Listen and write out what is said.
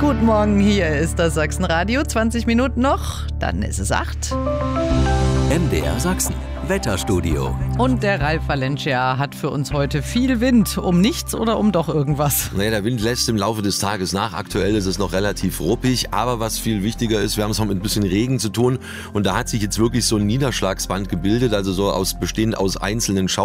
Guten Morgen, hier ist das Sachsenradio. 20 Minuten noch, dann ist es 8. MDR Sachsen, Wetterstudio. Und der Ralf Valencia hat für uns heute viel Wind. Um nichts oder um doch irgendwas? Naja, der Wind lässt im Laufe des Tages nach. Aktuell ist es noch relativ ruppig. Aber was viel wichtiger ist, wir haben es noch mit ein bisschen Regen zu tun. Und da hat sich jetzt wirklich so ein Niederschlagsband gebildet, also bestehend aus einzelnen Schauern.